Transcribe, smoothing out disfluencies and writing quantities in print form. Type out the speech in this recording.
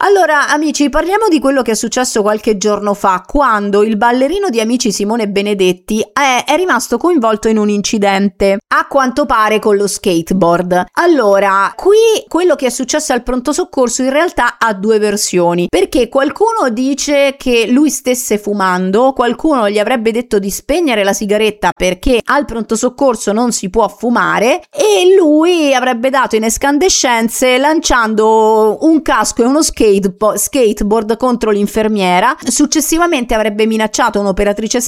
Allora, amici, parliamo di quello che è successo qualche giorno fa, quando il ballerino di Amici Simone Benedetti è rimasto coinvolto in un incidente, a quanto pare con lo skateboard. Allora, qui quello che è successo al pronto soccorso in realtà ha due versioni, perché qualcuno dice che lui stesse fumando, qualcuno gli avrebbe detto di spegnere la sigaretta perché al pronto soccorso non si può fumare, e lui avrebbe dato in escandescenze lanciando un casco e uno skateboard contro l'infermiera. Successivamente avrebbe minacciato un'operatrice